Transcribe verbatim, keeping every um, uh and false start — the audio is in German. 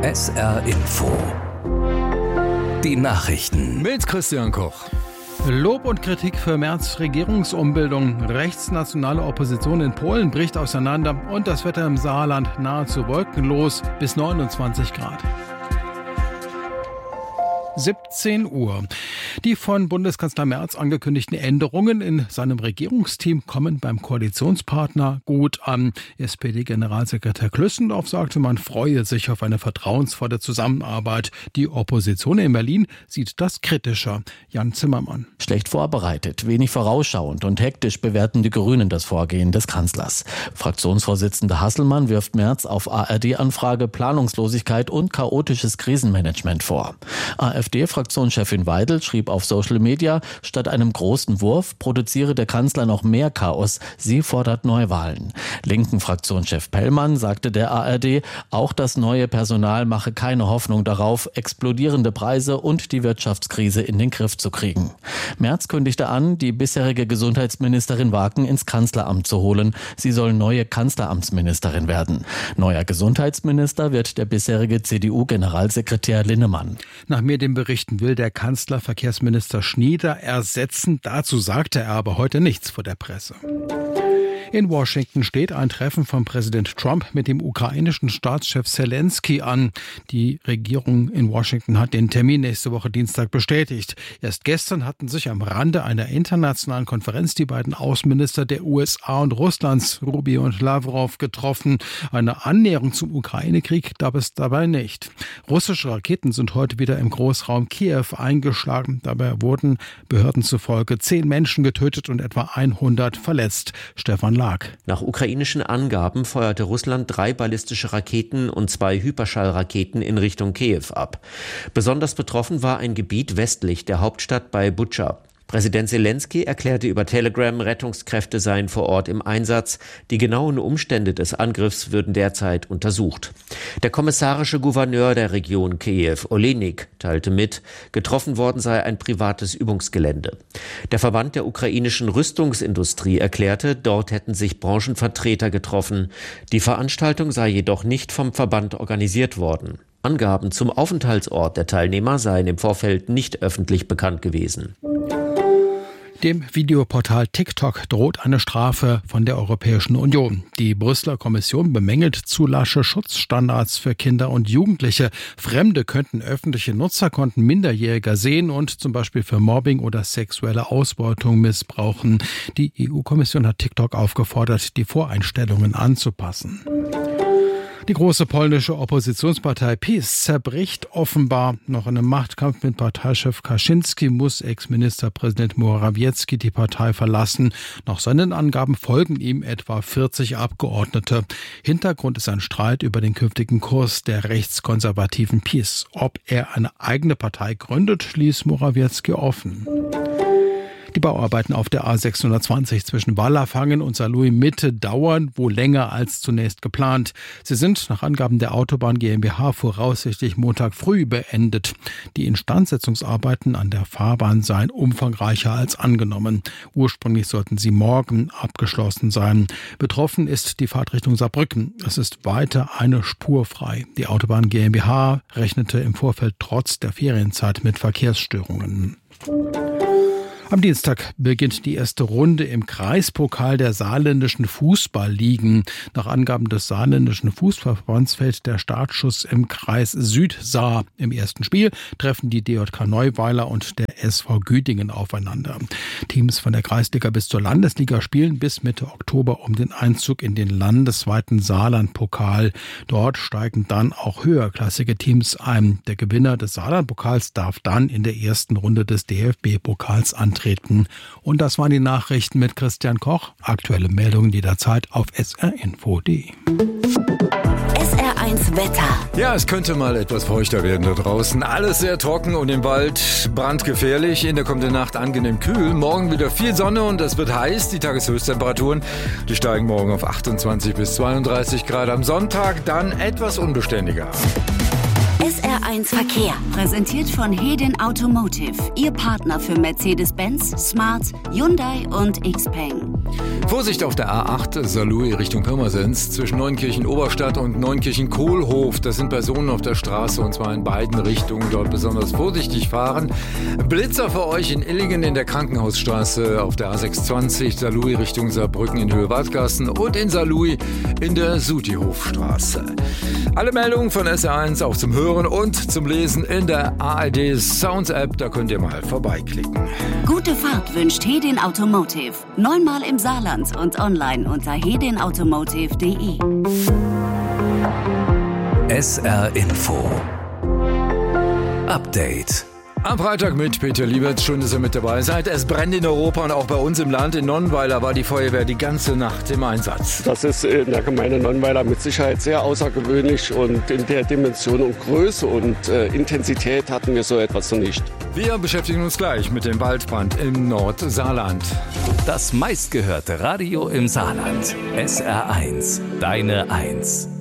S R Info. Die Nachrichten mit Christian Koch. Lob und Kritik für Merz Regierungsumbildung. Rechtsnationale Opposition in Polen bricht auseinander und das Wetter im Saarland nahezu wolkenlos bis neunundzwanzig Grad. siebzehn Uhr. Die von Bundeskanzler Merz angekündigten Änderungen in seinem Regierungsteam kommen beim Koalitionspartner gut an. S P D-Generalsekretär Klüssendorf sagte, man freue sich auf eine vertrauensvolle Zusammenarbeit. Die Opposition in Berlin sieht das kritischer. Jan Zimmermann. Schlecht vorbereitet, wenig vorausschauend und hektisch bewerten die Grünen das Vorgehen des Kanzlers. Fraktionsvorsitzender Hasselmann wirft Merz auf A R D-Anfrage Planungslosigkeit und chaotisches Krisenmanagement vor. A F D-Fraktionschefin Weidel schrieb auf Social Media, statt einem großen Wurf produziere der Kanzler noch mehr Chaos. Sie fordert Neuwahlen. Linken Fraktionschef Pellmann sagte der A R D, auch das neue Personal mache keine Hoffnung darauf, explodierende Preise und die Wirtschaftskrise in den Griff zu kriegen. Merz kündigte an, die bisherige Gesundheitsministerin Waken ins Kanzleramt zu holen. Sie soll neue Kanzleramtsministerin werden. Neuer Gesundheitsminister wird der bisherige C D U-Generalsekretär Linnemann. Nach Medienberichten will der Kanzler Verkehrsminister Schnieder ersetzen. Dazu sagte er aber heute nichts vor der Presse. In Washington steht ein Treffen von Präsident Trump mit dem ukrainischen Staatschef Zelensky an. Die Regierung in Washington hat den Termin nächste Woche Dienstag bestätigt. Erst gestern hatten sich am Rande einer internationalen Konferenz die beiden Außenminister der U S A und Russlands, Rubio und Lavrov, getroffen. Eine Annäherung zum Ukraine-Krieg gab es dabei nicht. Russische Raketen sind heute wieder im Großraum Kiew eingeschlagen. Dabei wurden Behörden zufolge zehn Menschen getötet und etwa hundert verletzt. Stefan Lag. Nach ukrainischen Angaben feuerte Russland drei ballistische Raketen und zwei Hyperschallraketen in Richtung Kiew ab. Besonders betroffen war ein Gebiet westlich der Hauptstadt bei Butscha. Präsident Zelensky erklärte über Telegram, Rettungskräfte seien vor Ort im Einsatz. Die genauen Umstände des Angriffs würden derzeit untersucht. Der kommissarische Gouverneur der Region Kiew, Olenik, teilte mit, getroffen worden sei ein privates Übungsgelände. Der Verband der ukrainischen Rüstungsindustrie erklärte, dort hätten sich Branchenvertreter getroffen. Die Veranstaltung sei jedoch nicht vom Verband organisiert worden. Angaben zum Aufenthaltsort der Teilnehmer seien im Vorfeld nicht öffentlich bekannt gewesen. Dem Videoportal TikTok droht eine Strafe von der Europäischen Union. Die Brüsseler Kommission bemängelt zu lasche Schutzstandards für Kinder und Jugendliche. Fremde könnten öffentliche Nutzerkonten Minderjähriger sehen und zum Beispiel für Mobbing oder sexuelle Ausbeutung missbrauchen. Die E U-Kommission hat TikTok aufgefordert, die Voreinstellungen anzupassen. Die große polnische Oppositionspartei PiS zerbricht offenbar. Noch in einem Machtkampf mit Parteichef Kaczynski muss Ex-Ministerpräsident Morawiecki die Partei verlassen. Nach seinen Angaben folgen ihm etwa vierzig Abgeordnete. Hintergrund ist ein Streit über den künftigen Kurs der rechtskonservativen PiS. Ob er eine eigene Partei gründet, ließ Morawiecki offen. Die Bauarbeiten auf der A sechshundertzwanzig zwischen Wallerfangen und Saarlouis Mitte dauern wohl länger als zunächst geplant. Sie sind nach Angaben der Autobahn GmbH voraussichtlich Montag früh beendet. Die Instandsetzungsarbeiten an der Fahrbahn seien umfangreicher als angenommen. Ursprünglich sollten sie morgen abgeschlossen sein. Betroffen ist die Fahrtrichtung Saarbrücken. Es ist weiter eine Spur frei. Die Autobahn GmbH rechnete im Vorfeld trotz der Ferienzeit mit Verkehrsstörungen. Am Dienstag beginnt die erste Runde im Kreispokal der saarländischen Fußballligen. Nach Angaben des saarländischen Fußballverbands fällt der Startschuss im Kreis Südsaar. Im ersten Spiel treffen die D J K Neuweiler und der S V Güdingen aufeinander. Teams von der Kreisliga bis zur Landesliga spielen bis Mitte Oktober um den Einzug in den landesweiten Saarlandpokal. Dort steigen dann auch höherklassige Teams ein. Der Gewinner des Saarlandpokals darf dann in der ersten Runde des D F B-Pokals antreten. Und das waren die Nachrichten mit Christian Koch. Aktuelle Meldungen jederzeit auf S R Info punkt de. S R eins Wetter. Ja, es könnte mal etwas feuchter werden da draußen. Alles sehr trocken und im Wald brandgefährlich. In der kommenden Nacht angenehm kühl. Morgen wieder viel Sonne und es wird heiß. Die Tageshöchsttemperaturen, die steigen morgen auf achtundzwanzig bis zweiunddreißig Grad. Am Sonntag dann etwas unbeständiger. S R eins Verkehr. Präsentiert von Hedin Automotive. Ihr Partner für Mercedes-Benz, Smart, Hyundai und Xpeng. Vorsicht auf der A acht Saarlouis Richtung Pirmasens zwischen Neunkirchen-Oberstadt und Neunkirchen-Kohlhof. Das sind Personen auf der Straße und zwar in beiden Richtungen. Dort besonders vorsichtig fahren. Blitzer für euch in Illingen in der Krankenhausstraße auf der A sechshundertzwanzig Saarlouis Richtung Saarbrücken in Höhe Wadgassen und in Saarlouis in der Sutihofstraße. Alle Meldungen von S R eins auch zum Hören und zum Lesen in der A R D Sounds App. Da könnt ihr mal vorbeiklicken. Gute Fahrt wünscht Hedin Automotive. Neunmal im Saarland und online unter hedin automotive punkt de. S R Info Update. Am Freitag mit Peter Lieberts. Schön, dass ihr mit dabei seid. Es brennt in Europa und auch bei uns im Land. In Nonnenweiler war die Feuerwehr die ganze Nacht im Einsatz. Das ist in der Gemeinde Nonnenweiler mit Sicherheit sehr außergewöhnlich und in der Dimension und Größe und äh, Intensität hatten wir so etwas noch nicht. Wir beschäftigen uns gleich mit dem Waldbrand im Nordsaarland. Das meistgehörte Radio im Saarland. S R eins, deine Eins.